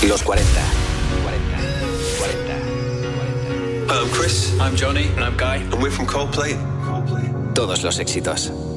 Los 40. I'm Chris. I'm Johnny. And I'm Guy. And we're from Coldplay. Todos los éxitos.